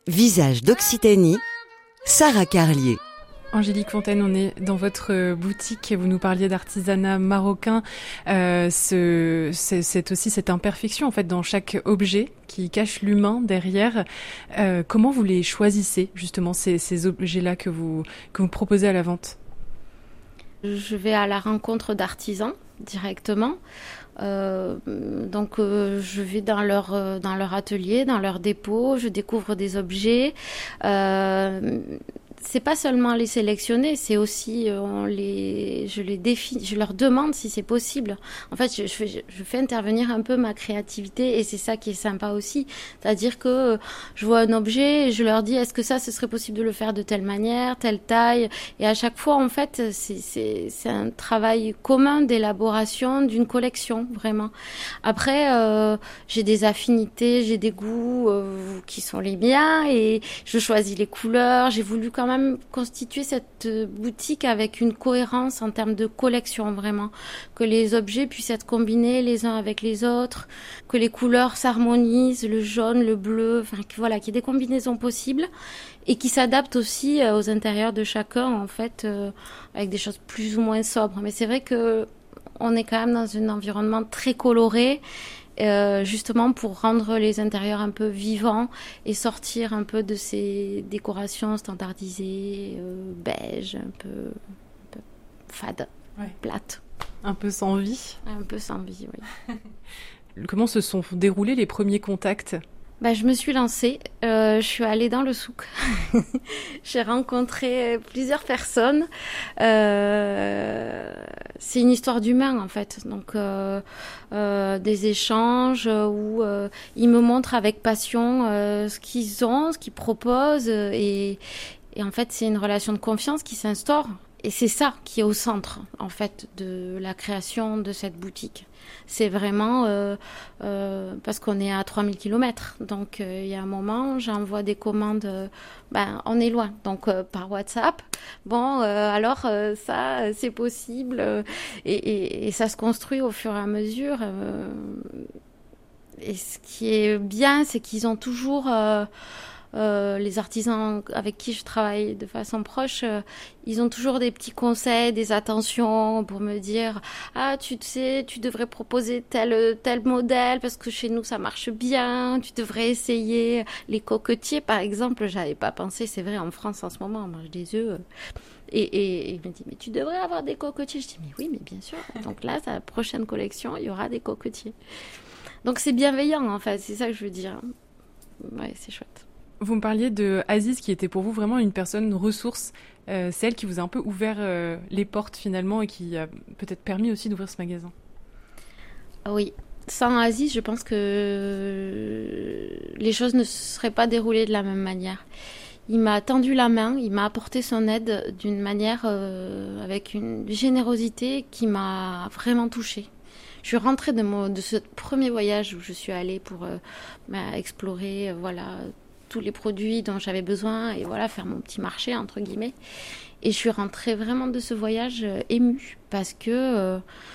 Visage d'Occitanie, Sarah Carlier. Angélique Fontaine, on est dans votre boutique et vous nous parliez d'artisanat marocain. C'est aussi cette imperfection en fait dans chaque objet qui cache l'humain derrière. Comment vous les choisissez justement ces objets-là que vous proposez à la vente? Je vais à la rencontre d'artisans directement. Donc je vais dans leur atelier, dans leur dépôt, je découvre des objets. C'est pas seulement les sélectionner, c'est aussi je leur demande si c'est possible. En fait, je fais intervenir un peu ma créativité et c'est ça qui est sympa aussi. C'est-à-dire que je vois un objet et je leur dis est-ce que ce serait possible de le faire de telle manière, telle taille. Et à chaque fois, en fait, c'est un travail commun d'élaboration d'une collection, vraiment. Après, j'ai des affinités, j'ai des goûts qui sont les miens et je choisis les couleurs. J'ai voulu quand même constituer cette boutique avec une cohérence en termes de collection, vraiment. Que les objets puissent être combinés les uns avec les autres, que les couleurs s'harmonisent, le jaune, le bleu, enfin, voilà, qu'il y ait des combinaisons possibles et qui s'adaptent aussi aux intérieurs de chacun, en fait, avec des choses plus ou moins sobres. Mais c'est vrai que on est quand même dans un environnement très coloré, justement pour rendre les intérieurs un peu vivants et sortir un peu de ces décorations standardisées, beige, un peu fade, plate. Un peu sans vie. Un peu sans vie, oui. Comment se sont déroulés les premiers contacts ? Je me suis lancée, je suis allée dans le souk. J'ai rencontré plusieurs personnes. C'est une histoire d'humain en fait, donc des échanges où ils me montrent avec passion ce qu'ils ont, ce qu'ils proposent et en fait c'est une relation de confiance qui s'instaure. Et c'est ça qui est au centre, en fait, de la création de cette boutique. C'est vraiment parce qu'on est à 3000 km. Donc, il y a un moment, j'envoie des commandes, on est loin. Donc, par WhatsApp, alors, ça, c'est possible. Et ça se construit au fur et à mesure. Et ce qui est bien, c'est qu'ils ont toujours... les artisans avec qui je travaille de façon proche, ils ont toujours des petits conseils, des attentions pour me dire tu sais, tu devrais proposer tel modèle parce que chez nous ça marche bien, tu devrais essayer les coquetiers par exemple. J'avais pas pensé, c'est vrai, en France en ce moment on mange des œufs et il me dit mais tu devrais avoir des coquetiers. Je dis mais oui, mais bien sûr. Donc là, la prochaine collection il y aura des coquetiers. Donc c'est bienveillant en fait, c'est ça que je veux dire. Ouais, c'est chouette. Vous me parliez de Aziz qui était pour vous vraiment une personne ressource, celle qui vous a un peu ouvert les portes finalement et qui a peut-être permis aussi d'ouvrir ce magasin. Oui, sans Aziz, je pense que les choses ne se seraient pas déroulées de la même manière. Il m'a tendu la main, il m'a apporté son aide d'une manière avec une générosité qui m'a vraiment touchée. Je suis rentrée de ce premier voyage où je suis allée pour explorer, tous les produits dont j'avais besoin et faire mon petit marché entre guillemets. Et je suis rentrée vraiment de ce voyage émue parce que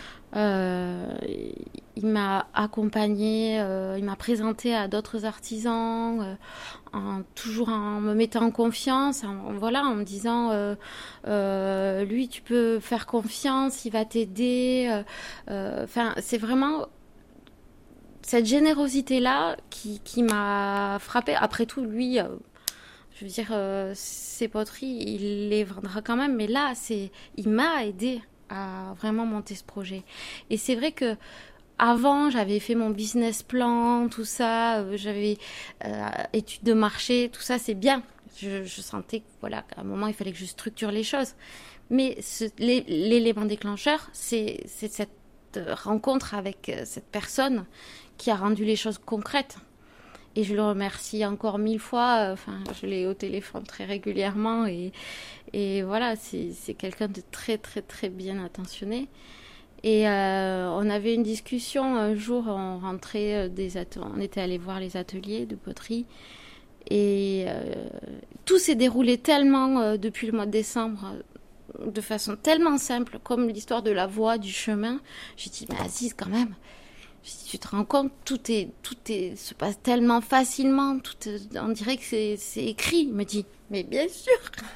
il m'a accompagnée, il m'a présenté à d'autres artisans, toujours en me mettant en confiance, en me disant lui tu peux faire confiance, il va t'aider. C'est vraiment cette générosité-là qui m'a frappée. Après tout, lui, je veux dire, ses poteries, il les vendra quand même. Mais là, il m'a aidé à vraiment monter ce projet. Et c'est vrai que avant, j'avais fait mon business plan, tout ça. J'avais études de marché, tout ça, c'est bien. Je sentais qu'à un moment, il fallait que je structure les choses. Mais l'élément déclencheur, c'est cette rencontre avec cette personne qui a rendu les choses concrètes. Et je le remercie encore 1000 fois. Je l'ai au téléphone très régulièrement. Et voilà, c'est quelqu'un de très, très, très bien attentionné. Et on avait une discussion un jour, on rentrait on était allé voir les ateliers de poterie. Et tout s'est déroulé tellement depuis le mois de décembre, de façon tellement simple, comme l'histoire de la voie, du chemin. J'ai dit, mais Aziz, quand même, Tu te rends compte, tout se passe tellement facilement, on dirait que c'est écrit. Il me dit, mais bien sûr.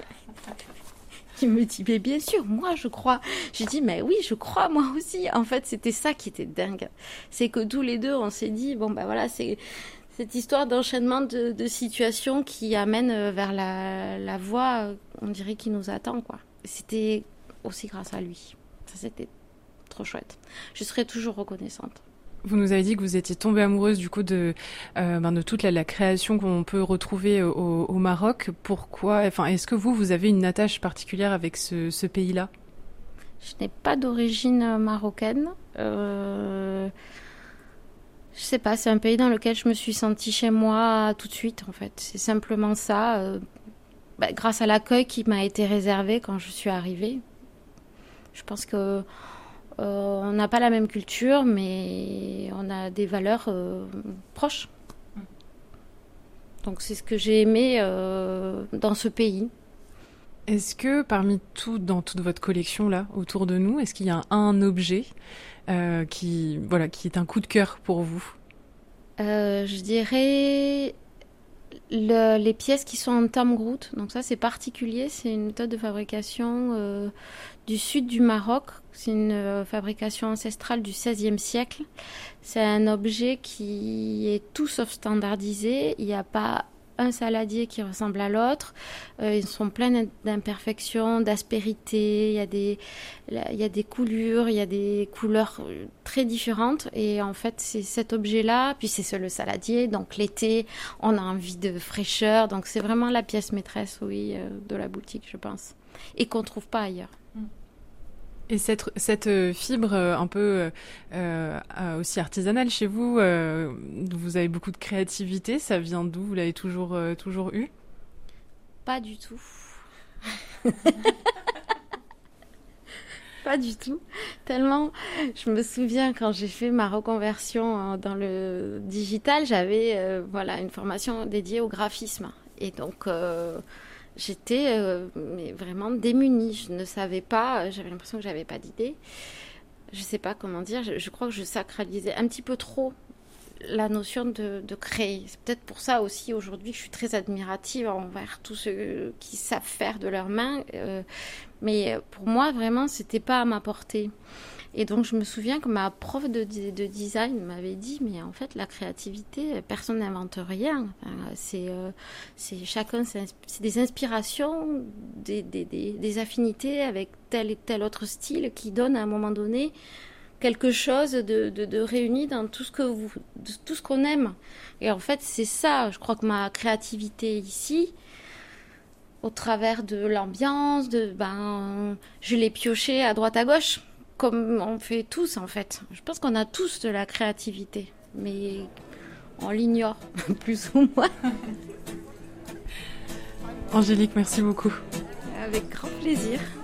Il me dit, mais bien sûr, moi je crois. Je dis, mais oui, je crois moi aussi. En fait, c'était ça qui était dingue. C'est que tous les deux, on s'est dit, bon ben voilà, c'est cette histoire d'enchaînement de situations qui amène vers la voie, on dirait, qui nous attend, quoi. C'était aussi grâce à lui. Ça, c'était trop chouette. Je serai toujours reconnaissante. Vous nous avez dit que vous étiez tombée amoureuse du coup de toute la création qu'on peut retrouver au Maroc. Pourquoi ? Enfin, est-ce que vous avez une attache particulière avec ce pays-là ? Je n'ai pas d'origine marocaine. Je sais pas, c'est un pays dans lequel je me suis sentie chez moi tout de suite, en fait. C'est simplement ça. Grâce à l'accueil qui m'a été réservé quand je suis arrivée. Je pense que on n'a pas la même culture, mais on a des valeurs proches. Donc c'est ce que j'ai aimé dans ce pays. Est-ce que dans toute votre collection là autour de nous, est-ce qu'il y a un objet qui est un coup de cœur pour vous ? Je dirais les pièces qui sont en tamgrout. Donc ça c'est particulier, c'est une méthode de fabrication du sud du Maroc. C'est une fabrication ancestrale du XVIe siècle. C'est un objet qui est tout sauf standardisé. Il n'y a pas un saladier qui ressemble à l'autre. Ils sont pleins d'imperfections, d'aspérités. Il y a des coulures, il y a des couleurs très différentes. Et en fait, c'est cet objet-là. Puis c'est le saladier. Donc l'été, on a envie de fraîcheur. Donc c'est vraiment la pièce maîtresse, oui, de la boutique, je pense. Et qu'on ne trouve pas ailleurs. Et cette fibre un peu aussi artisanale chez vous, vous avez beaucoup de créativité, ça vient d'où ? Vous l'avez toujours eu ? Pas du tout. Pas du tout. Tellement, je me souviens quand j'ai fait ma reconversion dans le digital, j'avais une formation dédiée au graphisme. Et donc... j'étais mais vraiment démunie. Je ne savais pas, j'avais l'impression que j'avais pas d'idée. Je sais pas comment dire, je crois que je sacralisais un petit peu trop la notion de créer. C'est peut-être pour ça aussi aujourd'hui que je suis très admirative envers tous ceux qui savent faire de leurs mains. Mais pour moi, vraiment, c'était pas à ma portée. Et donc, je me souviens que ma prof de design m'avait dit, mais en fait, la créativité, personne n'invente rien. Enfin, c'est chacun, c'est des inspirations, des affinités avec tel et tel autre style qui donnent à un moment donné quelque chose de réuni dans tout ce qu'on aime. Et en fait, c'est ça, je crois que ma créativité ici, au travers de l'ambiance, je l'ai piochée à droite à gauche. Comme on fait tous, en fait. Je pense qu'on a tous de la créativité, mais on l'ignore, plus ou moins. Angélique, merci beaucoup. Avec grand plaisir.